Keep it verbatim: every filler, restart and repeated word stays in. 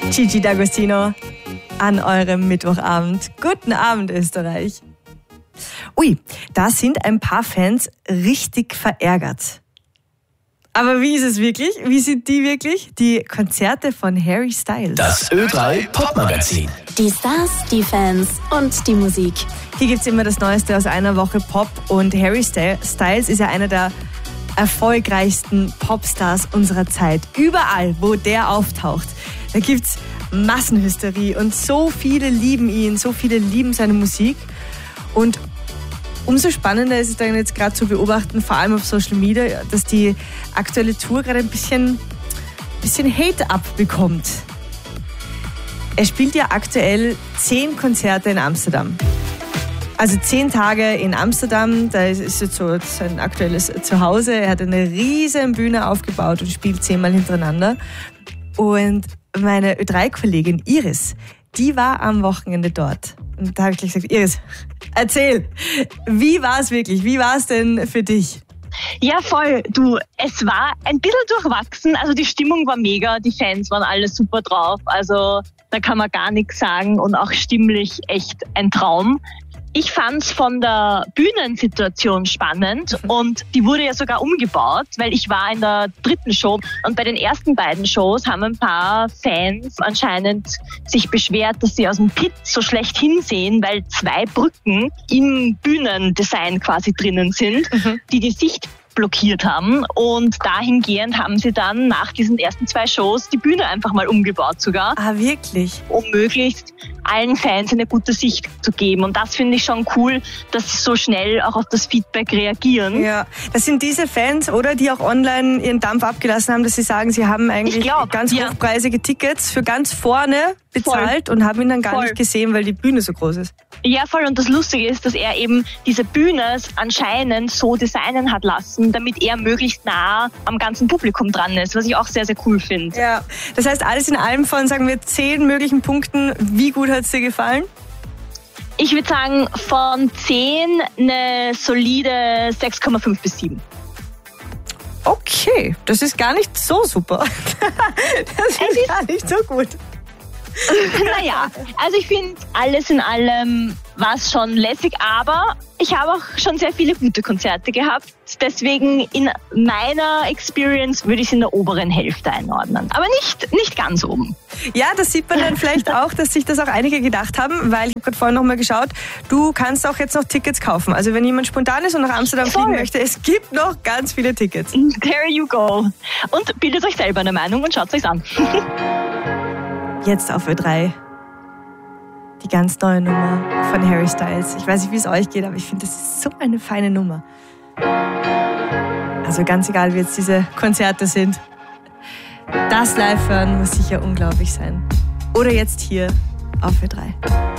Gigi D'Agostino an eurem Mittwochabend. Guten Abend, Österreich. Ui, da sind ein paar Fans richtig verärgert. Aber wie ist es wirklich? Wie sind die wirklich? Die Konzerte von Harry Styles. Das Ö drei Popmagazin. Die Stars, die Fans und die Musik. Hier gibt es immer das Neueste aus einer Woche Pop. Und Harry Styles ist ja einer der erfolgreichsten Popstars unserer Zeit. Überall, wo der auftaucht, da gibt es Massenhysterie. Und so viele lieben ihn, so viele lieben seine Musik. Und umso spannender ist es dann jetzt gerade zu beobachten, vor allem auf Social Media, dass die aktuelle Tour gerade ein bisschen, bisschen Hate abbekommt. Er spielt ja aktuell zehn Konzerte in Amsterdam. Also zehn Tage in Amsterdam, da ist jetzt so sein aktuelles Zuhause. Er hat eine riesen Bühne aufgebaut und spielt zehnmal hintereinander. Und meine Ö drei Kollegin Iris, die war am Wochenende dort. Und da habe ich gleich gesagt, Iris, erzähl, wie war es wirklich? Wie war es denn für dich? Ja, voll. Du, es war ein bisschen durchwachsen. Also die Stimmung war mega, die Fans waren alle super drauf. Also da kann man gar nichts sagen und auch stimmlich echt ein Traum. Ich fand's von der Bühnensituation spannend und die wurde ja sogar umgebaut, weil ich war in der dritten Show und bei den ersten beiden Shows haben ein paar Fans anscheinend sich beschwert, dass sie aus dem Pit so schlecht hinsehen, weil zwei Brücken im Bühnendesign quasi drinnen sind, mhm. die die Sicht blockiert haben und dahingehend haben sie dann nach diesen ersten zwei Shows die Bühne einfach mal umgebaut sogar. Ah, wirklich? Um möglichst allen Fans eine gute Sicht zu geben. Und das finde ich schon cool, dass sie so schnell auch auf das Feedback reagieren. Ja, das sind diese Fans, oder, die auch online ihren Dampf abgelassen haben, dass sie sagen, sie haben eigentlich glaub, ganz ja. hochpreisige Tickets für ganz vorne bezahlt voll. Und haben ihn dann gar voll. nicht gesehen, weil die Bühne so groß ist. Ja, voll. Und das Lustige ist, dass er eben diese Bühne anscheinend so designen hat lassen, damit er möglichst nah am ganzen Publikum dran ist, was ich auch sehr, sehr cool finde. Ja, das heißt, alles in allem von, sagen wir, zehn möglichen Punkten, wie gut hat es dir gefallen? Ich würde sagen, von zehn eine solide sechs Komma fünf bis sieben. Okay, das ist gar nicht so super. Das ist, ist gar nicht so gut. Naja, also ich finde, alles in allem war es schon lässig, aber ich habe auch schon sehr viele gute Konzerte gehabt. Deswegen in meiner Experience würde ich es in der oberen Hälfte einordnen. Aber nicht, nicht ganz oben. Ja, das sieht man dann vielleicht auch, dass sich das auch einige gedacht haben, weil ich habe gerade vorhin noch mal geschaut, du kannst auch jetzt noch Tickets kaufen. Also wenn jemand spontan ist und nach Amsterdam Voll. fliegen möchte, es gibt noch ganz viele Tickets. There you go. Und bildet euch selber eine Meinung und schaut es euch an. Jetzt auf Ö drei. Die ganz neue Nummer von Harry Styles. Ich weiß nicht, wie es euch geht, aber ich finde, das ist so eine feine Nummer. Also ganz egal, wie jetzt diese Konzerte sind. Das Live hören muss sicher unglaublich sein. Oder jetzt hier auf Ö drei.